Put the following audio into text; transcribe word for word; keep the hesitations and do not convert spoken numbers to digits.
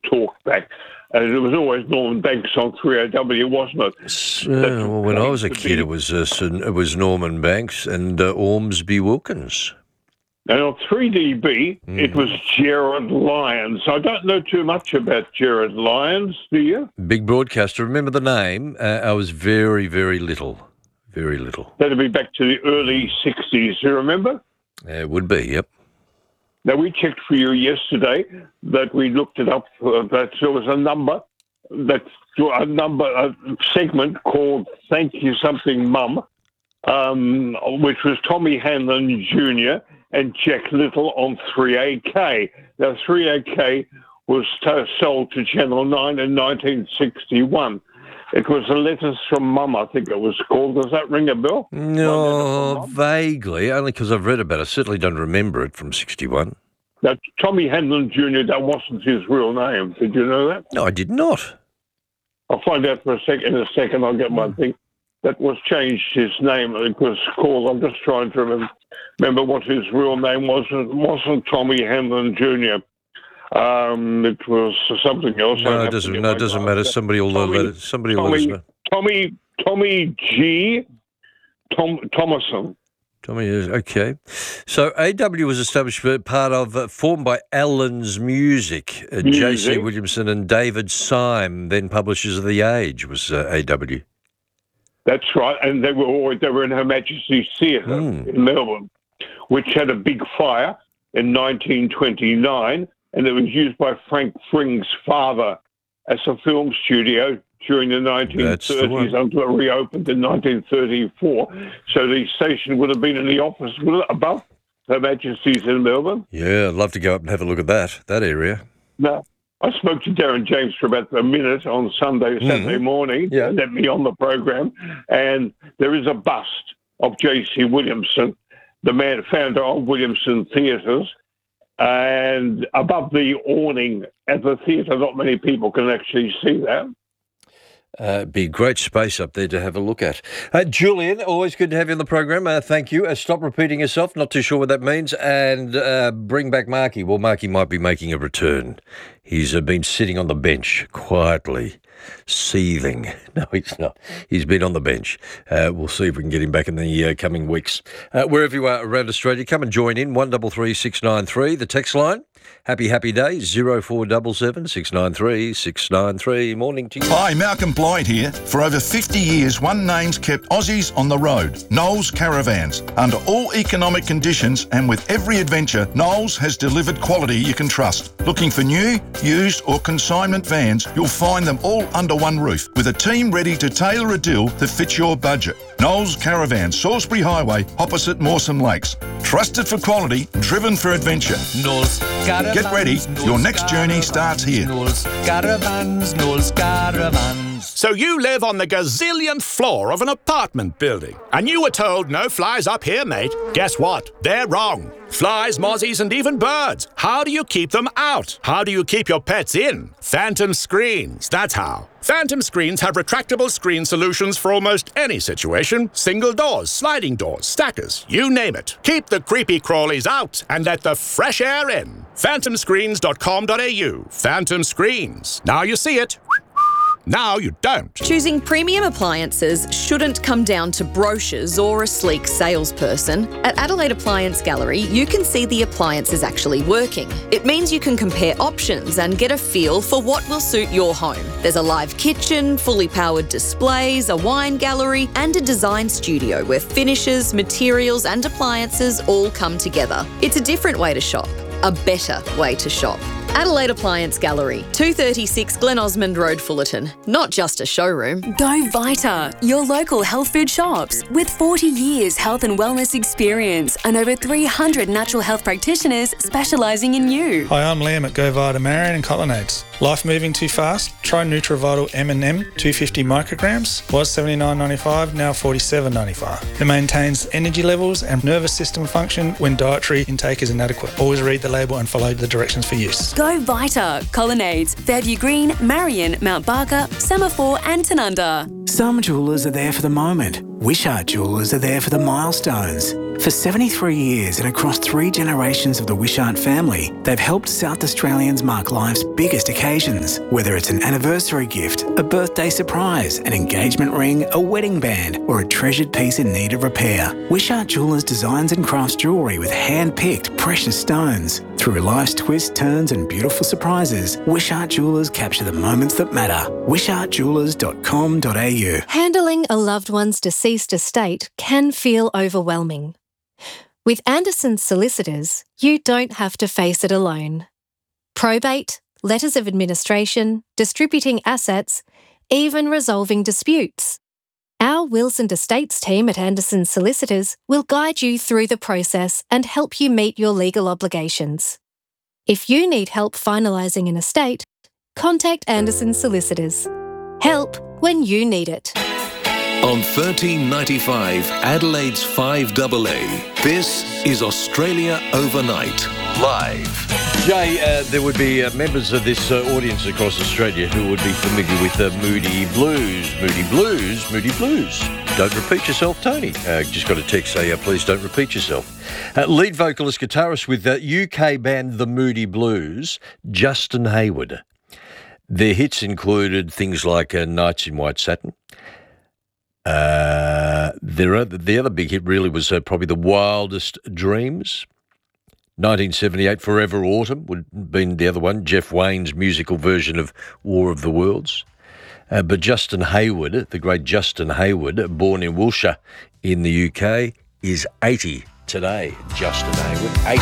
talk back. And it was always Norman Banks on three A W, wasn't it? Uh, well, when I was a kid, it was uh, it was Norman Banks and uh, Ormsby Wilkins. And on three D B, mm. it was Gerard Lyons. I don't know too much about Gerard Lyons, do you? Big broadcaster. Remember the name? Uh, I was very, very little. Very little. That'd be back to the early sixties, you remember? Uh, it would be, yep. Now, we checked for you yesterday that we looked it up, uh, that there was a number, that a number, a segment called Thank You Something Mum, um, which was Tommy Hanlon Junior and Jack Little on three A K. Now, three A K was t- sold to Channel nine in nineteen sixty-one. It was a Letters from Mum, I think it was called. Does that ring a bell? No, vaguely, only because I've read about it. I certainly don't remember it from sixty-one. Now, Tommy Hanlon Junior, that wasn't his real name. Did you know that? No, I did not. I'll find out for a sec. In a second, I'll get my thing. That was changed his name. It was called, I'm just trying to remember, remember what his real name was. It wasn't Tommy Hanlon Junior Um, it was something else. No, it doesn't. No, it doesn't matter. Somebody will Tommy, let it. Somebody will Tommy, let us know. Tommy, Tommy G. Tom Thomason. Tommy is okay. So A W was established for part of, uh, formed by Allen's Music. Uh, J C Williamson and David Syme, then publishers of The Age, was uh, A W. That's right, and they were always, they were in Her Majesty's Theatre mm. in Melbourne, which had a big fire in nineteen twenty-nine. And it was used by Frank Fring's father as a film studio during the nineteen thirties until it reopened in nineteen thirty-four. So the station would have been in the office above Her Majesty's in Melbourne. Yeah, I'd love to go up and have a look at that, that area. No, I spoke to Darren James for about a minute on Sunday, Saturday mm-hmm. morning. Yeah. And let me on the program. And there is a bust of J C Williamson, the man, founder of Williamson Theatres. And above the awning at the theatre, not many people can actually see that. Uh, it'd be a great space up there to have a look at. Uh, Julian, always good to have you on the program. Uh, thank you. Uh, stop repeating yourself. Not too sure what that means. And uh, bring back Marky. Well, Marky might be making a return. He's uh, been sitting on the bench quietly, seething. No, he's not. He's been on the bench. Uh, we'll see if we can get him back in the uh, coming weeks. Uh, wherever you are around Australia, come and join in. one three three six nine three, the text line. Happy, happy day, zero four seven seven six nine three six nine three. Morning to you. Hi, Malcolm Blight here. For over fifty years, one name's kept Aussies on the road, Knowles Caravans. Under all economic conditions and with every adventure, Knowles has delivered quality you can trust. Looking for new, used or consignment vans, you'll find them all under one roof, with a team ready to tailor a deal that fits your budget. Knowles Caravans, Salisbury Highway, opposite Mawson Lakes. Trusted for quality, driven for adventure. Knowles Caravans. Get ready, Knowles your next Caravans, journey starts here. Knowles Caravans, Knowles Caravans. So you live on the gazillionth floor of an apartment building, and you were told no flies up here, mate. Guess what? They're wrong. Flies, mozzies, and even birds. How do you keep them out? How do you keep your pets in? Phantom Screens, that's how. Phantom Screens have retractable screen solutions for almost any situation. Single doors, sliding doors, stackers, you name it. Keep the creepy crawlies out and let the fresh air in. phantom screens dot com dot a u. Phantom Screens. Now you see it. Now you don't. Choosing premium appliances shouldn't come down to brochures or a sleek salesperson. At Adelaide Appliance Gallery, you can see the appliances actually working. It means you can compare options and get a feel for what will suit your home. There's a live kitchen, fully powered displays, a wine gallery, and a design studio where finishes, materials, and appliances all come together. It's a different way to shop. A better way to shop. Adelaide Appliance Gallery, two thirty-six Glen Osmond Road, Fullerton. Not just a showroom. Go Vita, your local health food shops. With forty years health and wellness experience and over three hundred natural health practitioners specialising in you. Hi, I'm Liam at Go Vita Marion and Colonnades. Life moving too fast? Try NutriVital M and M two hundred fifty micrograms. Was seventy-nine ninety-five, now forty-seven ninety-five. It maintains energy levels and nervous system function when dietary intake is inadequate. Always read the label and follow the directions for use. Go Vita, Colonnades, Fairview Green, Marion, Mount Barker, Semaphore and Tanunda. Some jewellers are there for the moment. Wishart Jewellers are there for the milestones. For seventy-three years and across three generations of the Wishart family, they've helped South Australians mark life's biggest occasions. Whether it's an anniversary gift, a birthday surprise, an engagement ring, a wedding band, or a treasured piece in need of repair, Wishart Jewellers designs and crafts jewellery with hand-picked precious stones. Through life's twists, turns and beautiful surprises, Wishart Jewellers capture the moments that matter. wishart jewellers dot com dot a u. Handling a loved one's deceased estate can feel overwhelming. With Anderson's Solicitors, you don't have to face it alone. Probate, letters of administration, distributing assets, even resolving disputes. Our wills and estates team at Anderson's Solicitors will guide you through the process and help you meet your legal obligations. If you need help finalising an estate, contact Anderson's Solicitors. Help when you need it. On thirteen ninety-five, Adelaide's five A A, this is Australia Overnight, live. Jay, uh, there would be uh, members of this uh, audience across Australia who would be familiar with uh, Moody Blues. Moody Blues, Moody Blues. Don't repeat yourself, Tony. Uh, just got a text say, uh, please don't repeat yourself. Uh, lead vocalist, guitarist with uh, U K band The Moody Blues, Justin Hayward. Their hits included things like uh, Nights in White Satin. Uh, there are, the other big hit really was uh, probably The Wildest Dreams. nineteen seventy-eight, Forever Autumn would have been the other one, Jeff Wayne's musical version of War of the Worlds. Uh, but Justin Hayward, the great Justin Hayward, born in Wiltshire in the U K, is eighty today. Justin Hayward, eighty.